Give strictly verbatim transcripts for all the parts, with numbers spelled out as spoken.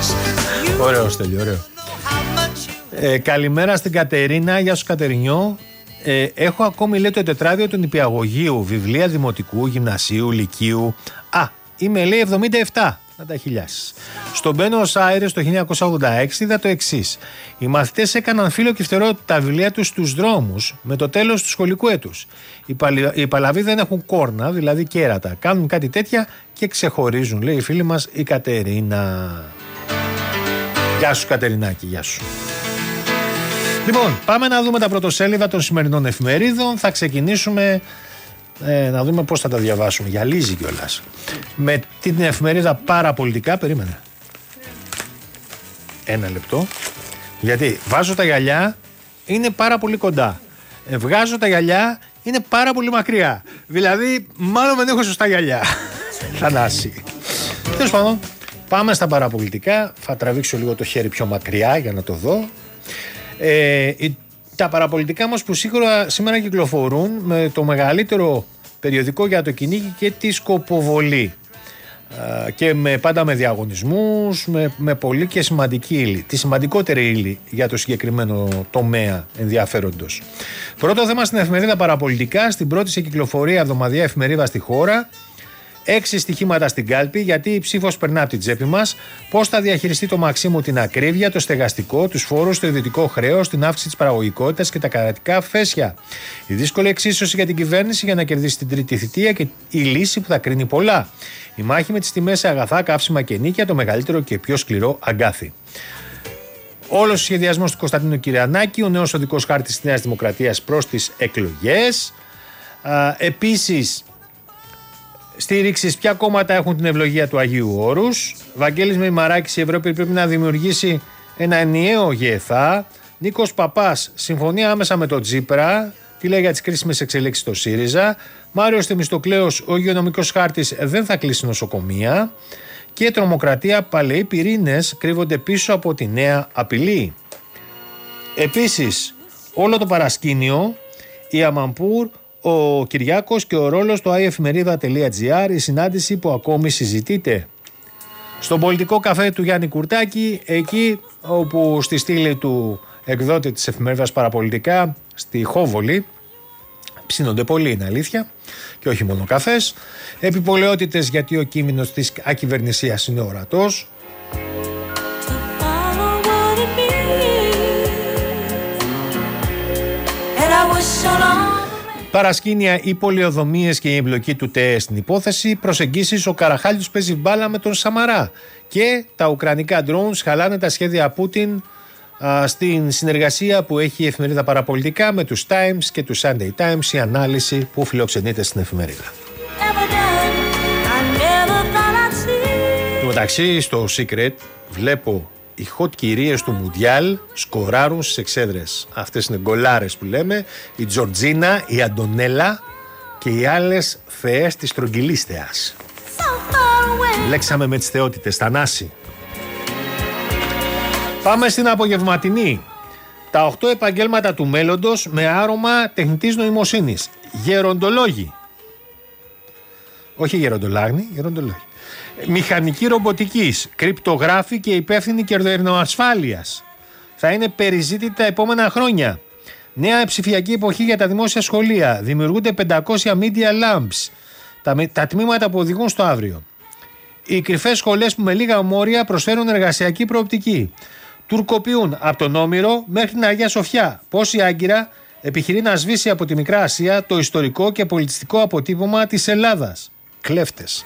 Ωραίο, Στέλιο, ωραίο. Ε, καλημέρα στην Κατερίνα. Γεια σου, Κατερινιό. Ε, έχω ακόμη, λέει, το τετράδιο του νηπιαγωγείου, βιβλία δημοτικού, γυμνασίου, λυκείου. Α, είμαι, λέει, εβδομήντα επτά. Να τα χιλιάσεις. Στον Μπένος Άιρες το χίλια εννιακόσια ογδόντα έξι είδα το εξής. Οι μαθητές έκαναν φύλλο και φτερό τα βιβλία τους στους δρόμους με το τέλος του σχολικού έτους. Οι, παλι... οι παλαβοί δεν έχουν κόρνα, δηλαδή κέρατα. Κάνουν κάτι τέτοια και ξεχωρίζουν, λέει η φίλη μας η Κατερίνα. Γεια σου, Κατερινάκη, γεια σου. Λοιπόν, πάμε να δούμε τα πρωτοσέλιδα των σημερινών εφημερίδων. Θα ξεκινήσουμε ε, να δούμε πώς θα τα διαβάσουμε. Γυαλίζει κιόλας. Με την εφημερίδα Παραπολιτικά. Περίμενε. Ένα λεπτό. Γιατί βάζω τα γυαλιά, είναι πάρα πολύ κοντά. Ε, βγάζω τα γυαλιά, είναι πάρα πολύ μακριά. Δηλαδή, μάλλον δεν έχω σωστά γυαλιά. Θανάση. Τέλος πάντων, πάμε στα παραπολιτικά. Θα τραβήξω λίγο το χέρι πιο μακριά για να το δω. Ε, τα παραπολιτικά μας που σίγουρα σήμερα κυκλοφορούν με το μεγαλύτερο περιοδικό για το κυνήγι και τη σκοποβολή. Ε, και με, πάντα με διαγωνισμούς, με, με πολύ και σημαντική ύλη. Τη σημαντικότερη ύλη για το συγκεκριμένο τομέα ενδιαφέροντος. Πρώτο θέμα στην εφημερίδα Παραπολιτικά, στην πρώτη σε κυκλοφορία εβδομαδιαία εφημερίδα στη χώρα. Έξι στοιχήματα στην κάλπη, γιατί η ψήφος περνά από την τσέπη μας. Πώς θα διαχειριστεί το Μαξίμου την ακρίβεια, το στεγαστικό, τους φόρους, το ιδιωτικό χρέος, την αύξηση της παραγωγικότητας και τα κρατικά φέσια. Η δύσκολη εξίσωση για την κυβέρνηση για να κερδίσει την τρίτη θητεία και η λύση που θα κρίνει πολλά. Η μάχη με τις τιμές σε αγαθά, καύσιμα και νίκια, το μεγαλύτερο και πιο σκληρό αγκάθι. Όλος ο σχεδιασμός του Κωνσταντίνου Κυριανάκη, ο νέος οδικός χάρτης της Νέας Δημοκρατίας προς τις εκλογές. Επίσης, στήριξης, ποια κόμματα έχουν την ευλογία του Αγίου Όρους. Βαγγέλης Μεϊμαράκης, η Ευρώπη πρέπει να δημιουργήσει ένα ενιαίο ΓΕΘΑ. Νίκος Παπάς, συμφωνία άμεσα με τον Τσίπρα. Τι λέει για τις κρίσιμες εξελίξεις στο ΣΥΡΙΖΑ. Μάριος Θεμιστοκλέος, ο υγειονομικός χάρτης δεν θα κλείσει νοσοκομεία. Και τρομοκρατία, παλαιοί πυρήνες κρύβονται πίσω από τη νέα απειλή. Επίσης, όλο το παρασκήνιο, η Αμαμπούρ, ο Κυριάκος και ο ρόλος του iefmerida.gr, η συνάντηση που ακόμη συζητείται. Στον πολιτικό καφέ του Γιάννη Κουρτάκη, εκεί όπου στη στήλη του εκδότη της εφημερίδας Παραπολιτικά, στη Χόβολη, ψήνονται πολύ, είναι αλήθεια, και όχι μόνο καφές. Επιπολαιότητες, γιατί ο κείμενος της ακυβερνησίας είναι ορατός. Παρασκήνια, οι πολεοδομίες και η εμπλοκή του ΤΕΕ στην υπόθεση. Προσεγγίσεις, ο Καραχάλιους παίζει μπάλα με τον Σαμαρά. Και τα ουκρανικά drones χαλάνε τα σχέδια Πούτιν α, στην συνεργασία που έχει η εφημερίδα Παραπολιτικά με τους Times και τους Sunday Times, η ανάλυση που φιλοξενείται στην εφημερίδα. Του μεταξύ, στο Secret βλέπω οι hot κυρίες του Μουντιάλ σκοράρουν στις εξέδρες. Αυτές είναι γκολάρες που λέμε. Η Τζορτζίνα, η Αντωνέλα και οι άλλες θεές της στρογγυλίστεας. Λέξαμε με τις θεότητες, Θανάση. Πάμε στην απογευματινή. Τα οκτώ επαγγέλματα του μέλλοντος με άρωμα τεχνητής νοημοσύνης. Γεροντολόγοι. Όχι γεροντολάγνοι, γεροντολόγοι. Μηχανική ρομποτικής, κρυπτογράφοι και υπεύθυνοι κερδοασφάλειας. Θα είναι περιζήτητα τα επόμενα χρόνια. Νέα ψηφιακή εποχή για τα δημόσια σχολεία. Δημιουργούνται πεντακόσια media labs. Τα, τα τμήματα που οδηγούν στο αύριο. Οι κρυφές σχολές που με λίγα μόρια προσφέρουν εργασιακή προοπτική. Τουρκοποιούν από τον Όμηρο μέχρι την Αγία Σοφιά. Πώς η Άγκυρα επιχειρεί να σβήσει από τη Μικρά Ασία το ιστορικό και πολιτιστικό αποτύπωμα της Ελλάδας. Κλέφτες.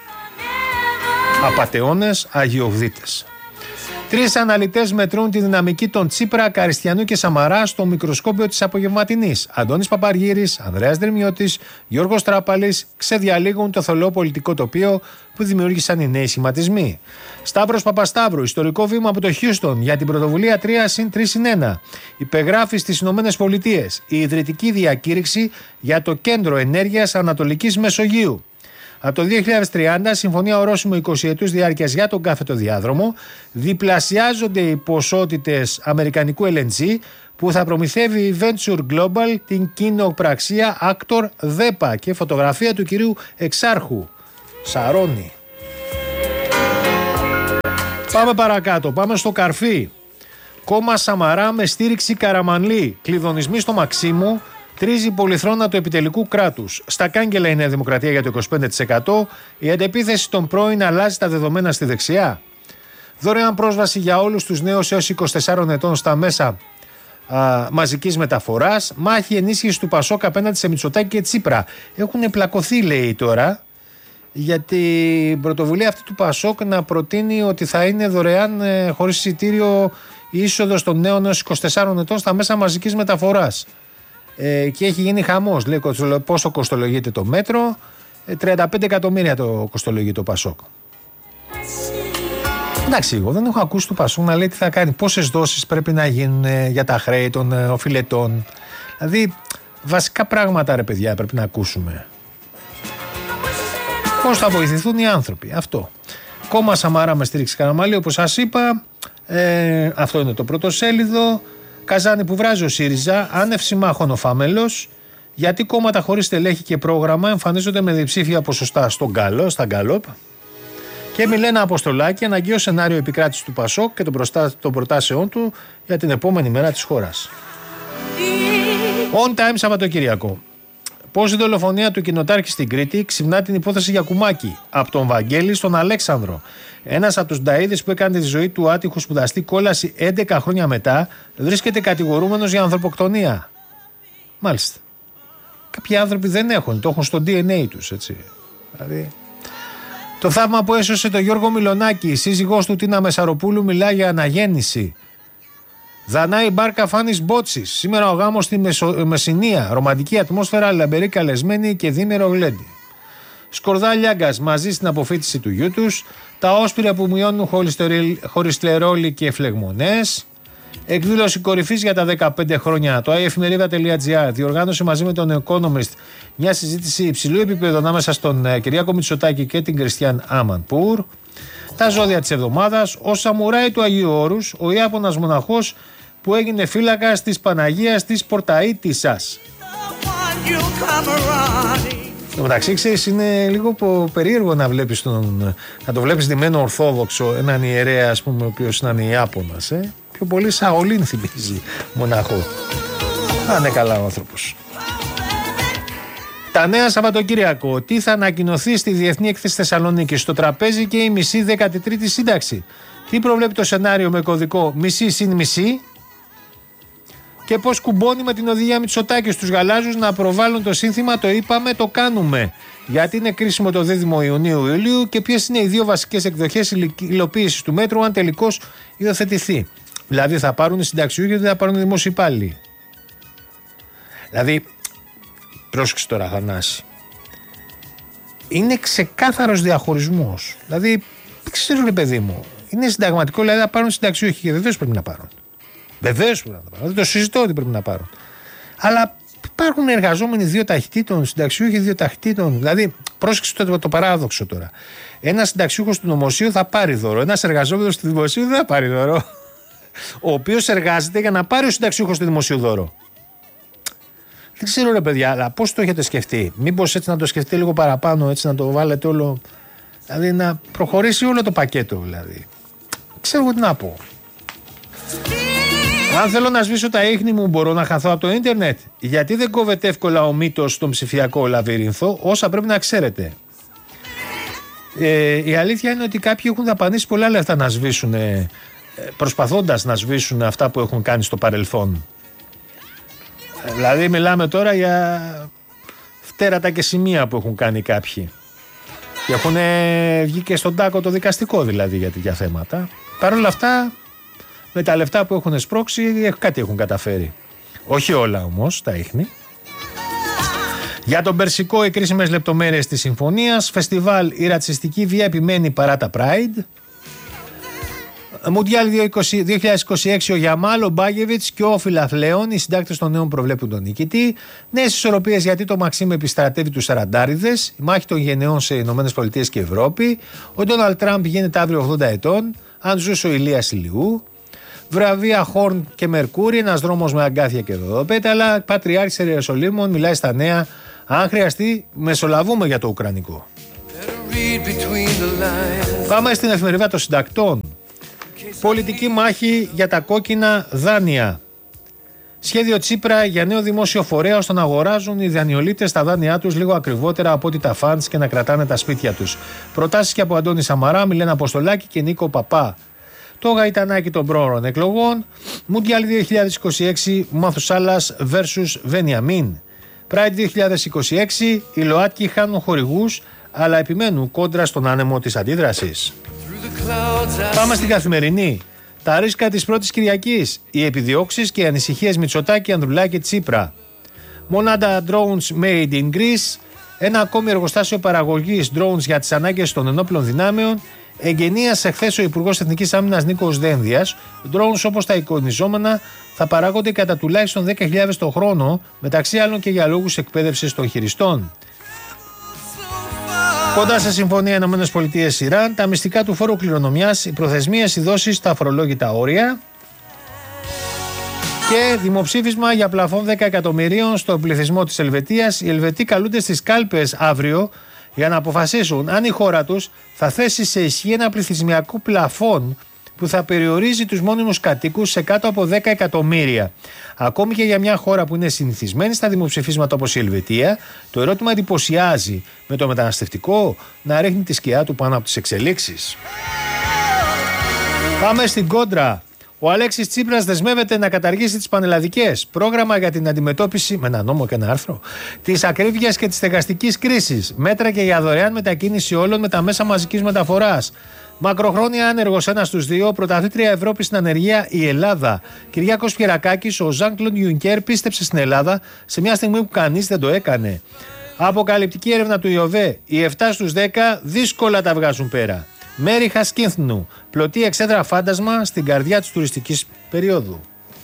Απατεώνες, αγιογδίτες. Τρεις αναλυτές μετρούν τη δυναμική των Τσίπρα, Καριστιανού και Σαμαρά στο μικροσκόπιο της απογευματινής. Αντώνης Παπαργύρης, Ανδρέας Δερμιώτης, Γιώργος Τράπαλης ξεδιαλύγουν το θολό πολιτικό τοπίο που δημιούργησαν οι νέοι σχηματισμοί. Σταύρος Παπασταύρου, ιστορικό βήμα από το Χιούστον για την πρωτοβουλία τρία συν τρία συν ένα. Υπεγράφει στις Ηνωμένες Πολιτείες η ιδρυτική διακήρυξη για το Κέντρο Ενέργειας Ανατολικής Μεσογείου. Από το δύο χιλιάδες τριάντα, συμφωνία ορόσημο είκοσι ετούς διάρκειας για τον κάθετο διάδρομο, διπλασιάζονται οι ποσότητες αμερικανικού ελ εν τζι που θα προμηθεύει η Venture Global την κοινοπραξία Actor ΔΕΠΑ και φωτογραφία του κυρίου Εξάρχου. Σαρώνει. Πάμε παρακάτω, πάμε στο Καρφί. Κόμμα Σαμαρά με στήριξη Καραμανλή. Κλειδονισμοί στο Μαξίμου. Τρίζει πολυθρόνα του επιτελικού κράτους. Στα κάγκελα η Νέα Δημοκρατία για το είκοσι πέντε τοις εκατό. Η αντεπίθεση των πρώην αλλάζει τα δεδομένα στη δεξιά. Δωρεάν πρόσβαση για όλους τους νέους έως είκοσι τεσσάρων ετών στα μέσα α, μαζικής μεταφοράς. Μάχη ενίσχυση του Πασόκ απέναντι σε Μητσοτάκη και Τσίπρα. Έχουν πλακωθεί, λέει τώρα, για την πρωτοβουλία αυτή του Πασόκ να προτείνει ότι θα είναι δωρεάν ε, χωρίς εισιτήριο η είσοδος των νέων έως είκοσι τεσσάρων ετών στα μέσα μαζικής μεταφοράς. Ε, και έχει γίνει χαμός. Λέει πόσο κοστολογείται το μέτρο. ε, τριάντα πέντε εκατομμύρια το κοστολογεί το Πασόκ. Εντάξει, εγώ δεν έχω ακούσει του Πασόκ να λέει τι θα κάνει, πόσες δόσεις πρέπει να γίνουν ε, για τα χρέη των ε, οφειλετών. Δηλαδή βασικά πράγματα, ρε παιδιά, πρέπει να ακούσουμε. Πώς θα βοηθηθούν οι άνθρωποι. Αυτό. Κόμμα Σαμαρά με στήριξη Καραμανλή, όπως σας είπα. Ε, αυτό είναι το πρωτοσέλιδο. Καζάνι που βράζει ο ΣΥΡΙΖΑ, άνευ συμμάχων ο Φάμελος. Γιατί κόμματα χωρίς στελέχη και πρόγραμμα εμφανίζονται με διψήφια ποσοστά στον Γκάλο, στα Γκάλοπ. Και Μιλένα Αποστολάκη, αναγκαίο σενάριο επικράτησης του Πασόκ και των, προστά, των προτάσεών του για την επόμενη μέρα της χώρας. On time Σαββατοκύριακο. Πώς η δολοφονία του κοινοτάρχη στην Κρήτη ξυπνά την υπόθεση για κουμάκι. Από τον Βαγγέλη στον Αλέξανδρο. Ένας από τους νταΐδες που έκανε τη ζωή του άτυχου σπουδαστή κόλαση έντεκα χρόνια μετά βρίσκεται κατηγορούμενος για ανθρωποκτονία. Μάλιστα. Κάποιοι άνθρωποι δεν έχουν, το έχουν στο ντι εν έι τους, έτσι. Δηλαδή. Το θαύμα που έσωσε τον Γιώργο Μιλονάκη, η σύζυγός του Τίνα Μεσαροπούλου, μιλάει για αναγέννηση. Δανάη μπάρκα Φάνης Μπότσης. Σήμερα ο γάμος στη Μεσο... Μεσσηνία. Ρομαντική ατμόσφαιρα, λαμπερή καλεσμένη και δίμερο γλέντι. Σκορδά Λιάγκας μαζί στην αποφύτιση του γιού τους. Τα όσπρια που μειώνουν χολυστερόλι και φλεγμονές. Εκδήλωση κορυφής για τα δεκαπέντε χρόνια. Το iefημερίδα.gr διοργάνωσε μαζί με τον Economist μια συζήτηση υψηλού επίπεδου ανάμεσα στον Κυριάκο Μητσοτάκη και την Κριστιαν Αμανπούρ. Τα ζώδια της εβδομάδας. Ο Σαμουράι του Αγίου Όρους, ο Ιάπωνας μοναχός που έγινε φύλακας της Παναγίας της Πορταΐτισσας. Στο μεταξύ, ξέρεις, είναι λίγο περίεργο να βλέπεις τον, να το βλέπεις ντυμένο ορθόδοξο, έναν ιερέα, ας πούμε, ο οποίος είναι Ιάπωνας. Ε? Πιο πολύ Σαολίν θυμίζει μοναχό. Να είναι καλά ο άνθρωπος. Τα νέα Σαββατοκύριακο. Τι θα ανακοινωθεί στη Διεθνή Έκθεση Θεσσαλονίκη? Στο τραπέζι και η μισή δέκατη τρίτη σύνταξη. Τι προβλέπει το σενάριο με κωδικό μισή συν μισή? Και πώς κουμπώνει με την οδηγία Μητσοτάκη στους γαλάζους να προβάλλουν το σύνθημα «Το είπαμε, το κάνουμε». Γιατί είναι κρίσιμο το δίδυμο Ιουνίου-Ιουλίου και ποιες είναι οι δύο βασικές εκδοχές υλοποίησης του μέτρου αν τελικώς υιοθετηθεί. Δηλαδή θα πάρουν οι συνταξιούχοι ή δεν θα πάρουν οι δημόσιοι υπάλληλοι. Δηλαδή, πρόσεξε τώρα, Θανάση. Είναι ξεκάθαρος διαχωρισμός. Δηλαδή, δεν ξέρω, ρε παιδί μου, είναι συνταγματικό, δηλαδή θα πάρουν συνταξιούχοι και βεβαίως πρέπει να πάρουν. Βεβαίως πρέπει να πάρουν. Δεν το συζητώ ότι πρέπει να πάρουν. Αλλά υπάρχουν εργαζόμενοι δύο ταχυτήτων, συνταξιούχοι δύο ταχυτήτων. Δηλαδή, πρόσεξε το, το παράδοξο τώρα. Ένας συνταξιούχος του νομοσίου θα πάρει δώρο. Ένας εργαζόμενος του δημοσίου δεν θα πάρει δώρο. Ο οποίος εργάζεται για να πάρει ο συνταξιούχος του δημοσίου δώρο. Δεν ξέρω, ρε παιδιά, αλλά πώς το έχετε σκεφτεί? Μήπως έτσι να το σκεφτείτε λίγο παραπάνω, έτσι να το βάλετε όλο. Δηλαδή να προχωρήσει όλο το πακέτο, δηλαδή. Ξέρω εγώ τι να πω. Αν θέλω να σβήσω τα ίχνη μου, μπορώ να χαθώ από το ίντερνετ? Γιατί δεν κόβεται εύκολα ο μύτος στον ψηφιακό λαβύρινθο, όσα πρέπει να ξέρετε. Ε, η αλήθεια είναι ότι κάποιοι έχουν δαπανίσει πολλά λεφτά να σβήσουν, ε, προσπαθώντας να σβήσουν αυτά που έχουν κάνει στο παρελθόν. Ε, δηλαδή μιλάμε τώρα για φτέρατα και σημεία που έχουν κάνει κάποιοι. Και έχουν βγει και στον τάκο το δικαστικό, δηλαδή, για τέτοια θέματα. Παρ' όλα αυτά, με τα λεφτά που έχουν σπρώξει, κάτι έχουν καταφέρει. Όχι όλα όμως, τα ίχνη. Για τον Περσικό, οι κρίσιμες λεπτομέρειες της συμφωνίας. Φεστιβάλ, η ρατσιστική βία επιμένει παρά τα Pride. Μουντιάλ δύο χιλιάδες είκοσι έξι, ο Γιαμάλ, ο Μπάγεβιτς και ο Φιλαθλέων, οι συντάκτες των νέων προβλέπουν τον νικητή. Νέες ισορροπίες γιατί το Μαξίμ επιστρατεύει τους σαραντάριδες. Η μάχη των γενεών σε ΗΠΑ και Ευρώπη. Ο Ντόναλντ Τραμπ γίνεται αύριο ογδόντα ετών. Αν ζούσε ο Ηλίας Ηλιού. Βραβεία Χόρν και Μερκούρι, ένας δρόμος με αγκάθια και δωδοπέταλα. Πατριάρχης Ιεροσολύμων μιλάει στα νέα. Αν χρειαστεί, μεσολαβούμε για το Ουκρανικό. Πάμε στην εφημερίδα των συντακτών. Πολιτική μάχη για τα κόκκινα δάνεια. Σχέδιο Τσίπρα για νέο δημόσιο φορέα ώστε να αγοράζουν οι δανειολήπτες τα δάνειά τους λίγο ακριβότερα από ό,τι τα φαντς και να κρατάνε τα σπίτια τους. Προτάσεις και από Αντώνη Σαμαρά, Μιλένα Αποστολάκη και Νίκο Παπά. Το γαϊτανάκι των πρόωρων εκλογών. Μουντιάλ δύο χιλιάδες είκοσι έξι, Μαθουσάλας versus Βενιαμίν. Pride δύο χιλιάδες είκοσι έξι, οι ΛΟΑΤΚΙ χάνουν χορηγούς, αλλά επιμένουν κόντρα στον άνεμο της αντίδρασης. Πάμε στην καθημερινή. Τα ρίσκα της πρώτης Κυριακής, οι επιδιώξεις και οι ανησυχίες Μητσοτάκη, Ανδρουλάκη, Τσίπρα. Μονάδα drones made in Greece, ένα ακόμη εργοστάσιο παραγωγής drones για τις ανάγκες των ενόπλων δυνάμεων. Εγγενίασε εχθές ο Υπουργός Εθνικής Άμυνας Νίκος Δένδιας. Drones όπως τα εικονιζόμενα θα παράγονται κατά τουλάχιστον δέκα χιλιάδες το χρόνο, μεταξύ άλλων και για λόγους εκπαίδευσης των χειριστών. Κοντά σε συμφωνία ΗΠΑ-Ιράν, τα μυστικά του φόρου κληρονομιάς, οι προθεσμίες, οι δόσεις στα αφορολόγητα όρια και δημοψήφισμα για πλαφόν δέκα εκατομμυρίων στον πληθυσμό της Ελβετίας. Οι Ελβετοί καλούνται στις κάλπες αύριο για να αποφασίσουν αν η χώρα τους θα θέσει σε ισχύ ένα πληθυσμιακό πλαφόν που θα περιορίζει τους μόνιμους κατοίκους σε κάτω από δέκα εκατομμύρια. Ακόμη και για μια χώρα που είναι συνηθισμένη στα δημοψηφίσματα όπως η Ελβετία, το ερώτημα εντυπωσιάζει με το μεταναστευτικό να ρίχνει τη σκιά του πάνω από τις εξελίξεις. Πάμε στην κόντρα. Ο Αλέξης Τσίπρας δεσμεύεται να καταργήσει τις πανελλαδικές. Πρόγραμμα για την αντιμετώπιση, με ένα νόμο και ένα άρθρο, της ακρίβειας και της στεγαστικής κρίσης. Μέτρα και για δωρεάν μετακίνηση όλων με τα μέσα μαζικής μεταφοράς. Μακροχρόνια άνεργος ένας στους δύο, πρωταθλήτρια Ευρώπη στην ανεργία η Ελλάδα. Κυριάκος Πιερακάκης, ο Ζαν Κλοντ Ιουνκέρ πίστεψε στην Ελλάδα σε μια στιγμή που κανείς δεν το έκανε. Αποκαλυπτική έρευνα του ΙΟΒΕ. Οι επτά στους δέκα δύσκολα τα βγάζουν πέρα. Μέρη Χασκίνθνου, πλωτή εξέδρα φάντασμα στην καρδιά της τουριστικής περίοδου.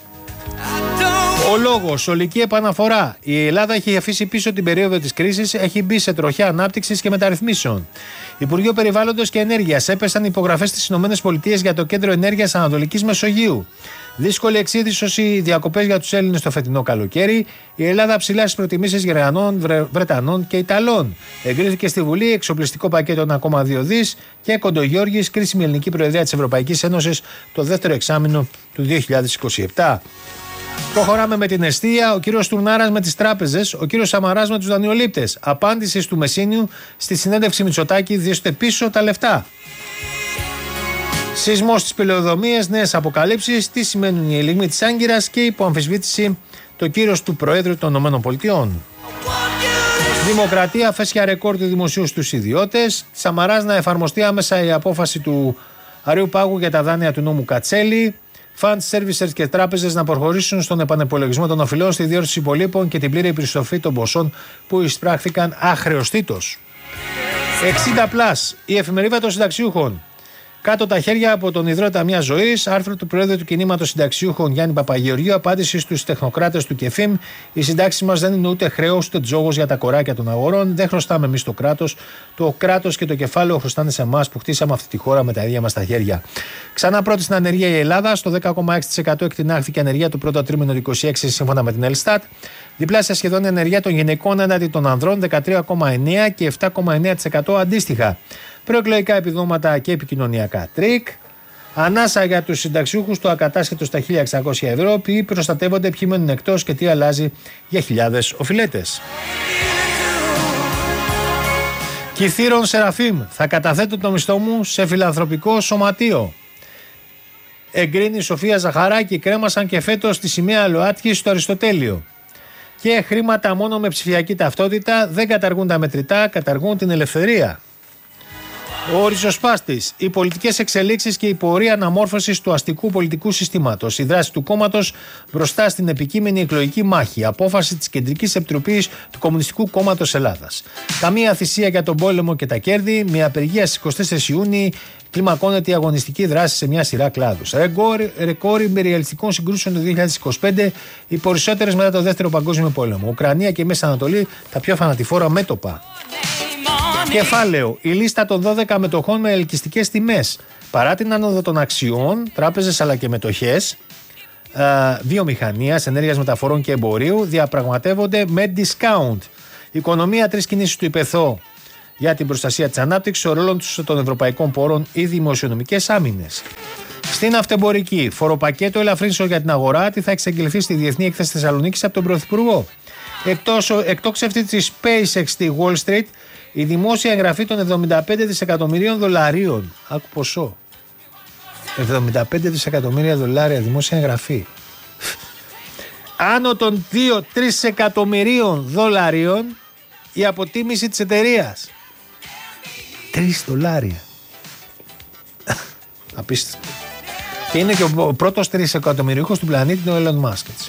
Ο λόγος, ολική επαναφορά. Η Ελλάδα έχει αφήσει πίσω την περίοδο της κρίσης, έχει μπει σε τροχιά ανάπτυξης και μεταρρυθμίσεων. Υπουργείο Περιβάλλοντος και Ενέργειας, έπεσαν υπογραφές στις ΗΠΑ για το Κέντρο Ενέργειας Ανατολικής Μεσογείου. Δύσκολη εξίδησωση, διακοπές για τους Έλληνες το φετινό καλοκαίρι. Η Ελλάδα ψηλά στις προτιμήσεις Γερμανών, Βρε... Βρετανών και Ιταλών. Εγκρίθηκε στη Βουλή εξοπλιστικό πακέτο ένα κόμμα δύο δις και Κοντογιώργης, κρίσιμη ελληνική προεδρία της Ευρωπαϊκής Ένωσης το δεύτερο εξάμηνο του δύο χιλιάδες είκοσι επτά. Προχωράμε με την εστία. Ο κύριος Τουρνάρας με τις τράπεζες, ο κύριος Σαμαράς με τους δανειολήπτες. Απάντηση του Μεσίνιου στη συνέντευξη Μητσοτάκη, διώστε πίσω τα λεφτά. Σεισμός στις πελαιοδομίες, νέες αποκαλύψεις, τι σημαίνουν οι ελιγμοί της Άγκυρας και υποαμφισβήτηση το κύρος του Προέδρου των ΗΠΑ. Δημοκρατία, φέσια ρεκόρ του δημοσίου στους ιδιώτες. Σαμαράς να εφαρμοστεί άμεσα η απόφαση του Αριού Πάγου για τα δάνεια του νόμου Κατσέλη. Funds, servicers και τράπεζες να προχωρήσουν στον επανεπολογισμό των οφειλών, στη διόρθωση υπολείπων και την πλήρη επιστροφή των ποσών που εισπράχθηκαν αχρεωστήτως. εξήντα πλας, η εφημερίδα των συνταξιούχων. Κάτω τα χέρια από τον Ιδρώτα Μια Ζωής, άρθρο του Προέδρου του Κινήματος Συνταξιούχων Γιάννη Παπαγεωργίου, απάντηση στους τεχνοκράτες του ΚΕΦΙΜ. Οι συντάξεις μας δεν είναι ούτε χρέος ούτε τζόγος για τα κοράκια των αγορών. Δεν χρωστάμε εμείς το κράτος. Το κράτος και το κεφάλαιο χρωστάνε σε εμάς που χτίσαμε αυτή τη χώρα με τα ίδια μας τα χέρια. Ξανά πρώτη στην ανεργία η Ελλάδα. Στο δέκα κόμμα έξι τοις εκατό εκτινάχθηκε η ανεργία του πρώτου τρίμηνου του είκοσι έξι σύμφωνα με την Ελστάτ. Διπλάσια σχεδόν η ανεργία των γυναικών έναντι των ανδρών, δεκατρία κόμμα εννέα τοις εκατό και επτά κόμμα εννέα τοις εκατό αντίστοιχα. Προεκλογικά επιδόματα και επικοινωνιακά τρίκ. Ανάσα για τους συνταξιούχους, το ακατάσχετο στα χίλια εξακόσια ευρώ. Ποιοι προστατεύονται, ποιοι μένουν εκτός και τι αλλάζει για χιλιάδες οφειλέτες. Κυθύρων Σεραφείμ, θα καταθέτω το μισθό μου σε φιλανθρωπικό σωματείο. Εγκρίνει η Σοφία Ζαχαράκη, κρέμασαν και φέτος τη σημαία ΛΟΑΤΚΙ στο Αριστοτέλειο. Και χρήματα μόνο με ψηφιακή ταυτότητα, δεν καταργούν τα μετρητά, καταργούν την ελευθερία. Ο ριζοσπάστης, οι πολιτικές εξελίξεις και η πορεία αναμόρφωσης του αστικού πολιτικού συστήματος. Η δράση του κόμματος μπροστά στην επικείμενη εκλογική μάχη. Απόφαση της Κεντρικής Επιτροπής του Κομμουνιστικού Κόμματος Ελλάδας. Καμία θυσία για τον πόλεμο και τα κέρδη. Με απεργία στις εικοστή τρίτη Ιουνίου κλιμακώνεται η αγωνιστική δράση σε μια σειρά κλάδους. Ρεκόρ υπεριαλιστικών συγκρούσεων το δύο χιλιάδες είκοσι πέντε, οι περισσότερες μετά το Δεύτερο Παγκόσμιο Πόλεμο. Ουκρανία και Μέση Ανατολή, τα πιο θανατηφόρα μέτωπα. Κεφάλαιο. Η λίστα των δώδεκα μετοχών με ελκυστικές τιμές. Παρά την άνοδο των αξιών, τράπεζες αλλά και μετοχές βιομηχανίας, ενέργειας μεταφορών και εμπορίου διαπραγματεύονται με discount. Οικονομία, τρεις κινήσεις του ΙΠΕΘΟ για την προστασία της ανάπτυξης, ο ρόλος των ευρωπαϊκών πόρων ή δημοσιονομικές άμυνες. Στην αυτεμπορική, φοροπακέτο ελαφρύνσεων για την αγορά, τι θα εξαγγελθεί στη Διεθνή Έκθεση Θεσσαλονίκης από τον Πρωθυπουργό. Εκτός, εκτόξευτη της SpaceX στη Wall Street, η δημόσια εγγραφή των εβδομήντα πέντε δισεκατομμυρίων δολαρίων. Άκου ποσό. εβδομήντα πέντε δισεκατομμύρια δολάρια δημόσια εγγραφή. Άνω των δύο με τρία εκατομμυρίων δολαρίων η αποτίμηση της εταιρείας. τρία δολάρια. Απίστευτο. Και είναι και ο πρώτος τρισεκατομμυρίουχος του πλανήτη, ο Elon Musk. Έτσι.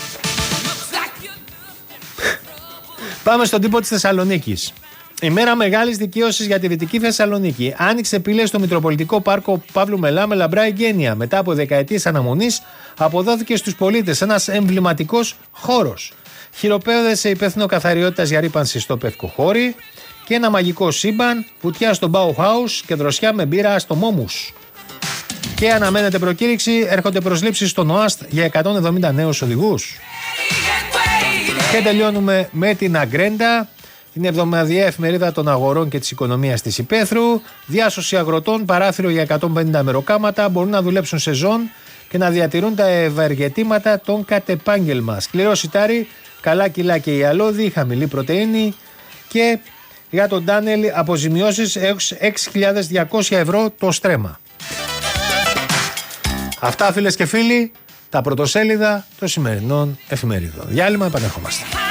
Πάμε στον τύπο της Θεσσαλονίκης. Η μέρα μεγάλης δικαίωσης για τη Δυτική Θεσσαλονίκη. Άνοιξε πύλες στο Μητροπολιτικό Πάρκο Παύλου Μελά με λαμπρά εγγένεια. Μετά από δεκαετίες αναμονής, αποδόθηκε στους πολίτες ένας εμβληματικός χώρος. Χειροπέδες υπεύθυνο καθαριότητας για ρύπανση στο Πευκοχώρι και ένα μαγικό σύμπαν, βουτιά στο Bauhaus και δροσιά με μπύρα στο Μόμους. Και αναμένεται προκήρυξη, έρχονται προσλήψεις στον ΟΑΣΤ για εκατόν εβδομήντα νέους οδηγούς. Και τελειώνουμε με την Αγκρέντα, την εβδομαδιαία εφημερίδα των αγορών και της οικονομίας της Υπέθρου. Διάσωση αγροτών, παράθυρο για εκατόν πενήντα μεροκάματα, μπορούν να δουλέψουν σεζόν και να διατηρούν τα ευεργετήματα των κατεπάγγελμα. Σκληρό σιτάρι, καλά κιλά και η αλόδη, χαμηλή πρωτεΐνη και για τον Ντάνελ αποζημιώσεις έως έξι χιλιάδες διακόσια ευρώ το στρέμμα. Αυτά, φίλες και φίλοι, τα πρωτοσέλιδα των σημερινών εφημερίδων. Διάλειμμα, επανερχόμαστε.